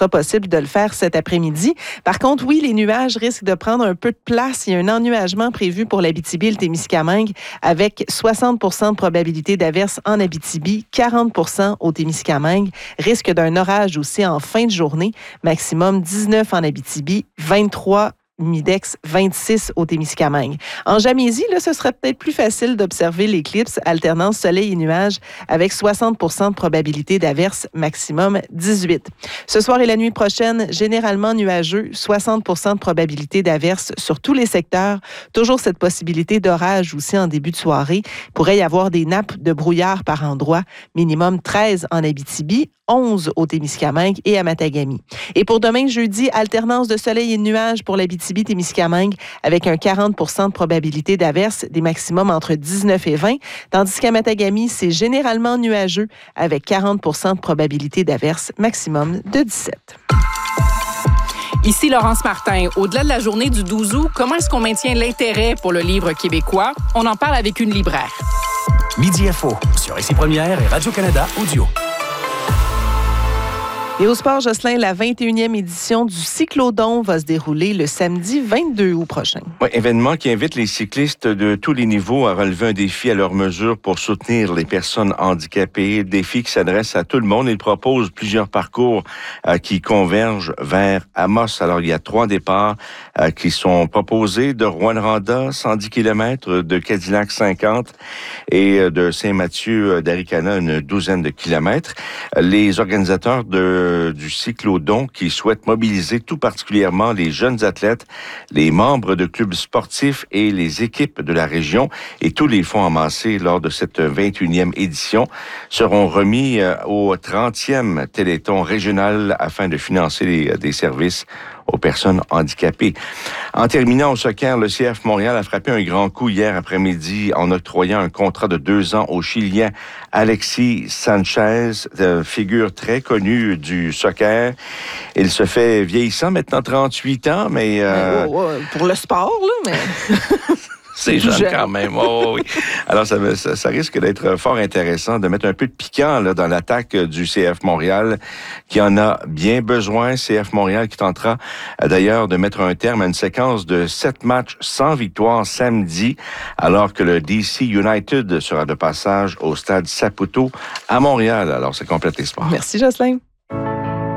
sera possible de le faire cet après-midi. Par contre, oui, les nuages risquent de prendre un peu de place. Il y a un ennuagement prévu pour l'Abitibi et le Témiscamingue avec 60 de probabilité d'averse en Abitibi, 40 au Témiscamingue. Risque d'un orage aussi en fin de journée. Maximum 19 en Abitibi, 23 Midex 26 au Témiscamingue. En Jamaisie, là, ce serait peut-être plus facile d'observer l'éclipse alternance soleil et nuages avec 60 de probabilité d'averse, maximum 18. Ce soir et la nuit prochaine, généralement nuageux, 60 de probabilité d'averse sur tous les secteurs. Toujours cette possibilité d'orage aussi en début de soirée. Il pourrait y avoir des nappes de brouillard par endroits, minimum 13 en Abitibi, 11 au Témiscamingue et à Matagami. Et pour demain, jeudi, alternance de soleil et de nuages pour l'Abitibi-Témiscamingue avec un 40 de probabilité d'averse, des maximums entre 19 et 20, tandis qu'à Matagami, c'est généralement nuageux avec 40 de probabilité d'averse, maximum de 17. Ici Laurence Martin. Au-delà de la journée du 12 août, comment est-ce qu'on maintient l'intérêt pour le livre québécois? On en parle avec une libraire. Midi Info sur Ici Première et Radio-Canada Audio. Et au sport, Jocelyn, la 21e édition du Cyclodon va se dérouler le samedi 22 août prochain. Oui, événement qui invite les cyclistes de tous les niveaux à relever un défi à leur mesure pour soutenir les personnes handicapées. Défi qui s'adresse à tout le monde. Il propose plusieurs parcours qui convergent vers Amos. Alors, il y a 3 départs qui sont proposés de Rouyn-Noranda, 110 km, de Cadillac 50 et de Saint-Mathieu d'Aricana, une douzaine de kilomètres. Les organisateurs du Cyclodon qui souhaitent mobiliser tout particulièrement les jeunes athlètes, les membres de clubs sportifs et les équipes de la région. Et tous les fonds amassés lors de cette 21e édition seront remis au 30e Téléthon régional afin de financer des services aux personnes handicapées. En terminant au soccer, le CF Montréal a frappé un grand coup hier après-midi en octroyant un contrat de 2 ans au Chilien Alexis Sanchez, figure très connue du soccer. Il se fait vieillissant, maintenant 38 ans, mais... pour le sport, là, mais... C'est jeune quand même. Oh, oui. Alors, ça risque d'être fort intéressant de mettre un peu de piquant là, dans l'attaque du CF Montréal, qui en a bien besoin. CF Montréal qui tentera d'ailleurs de mettre un terme à une séquence de 7 matchs sans victoire samedi, alors que le DC United sera de passage au stade Saputo à Montréal. Alors, c'est complète espoir. Merci, Jocelyn.